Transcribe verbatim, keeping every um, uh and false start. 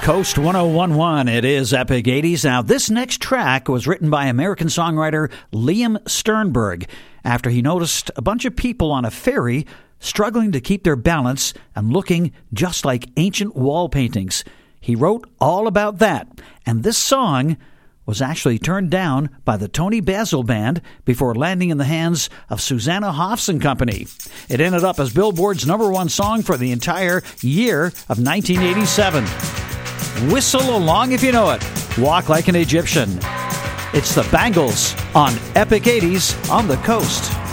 Coast one oh one point one, it is Epic eighties. Now, this next track was written by American songwriter Liam Sternberg after he noticed a bunch of people on a ferry struggling to keep their balance and looking just like ancient wall paintings. He wrote all about that, and this song was actually turned down by the Tony Basil Band before landing in the hands of Susanna Hoffs and Company. It ended up as Billboard's number one song for the entire year of nineteen eighty-seven. Whistle along if you know it. Walk like an Egyptian. It's the Bangles on Epic eighties on the Coast.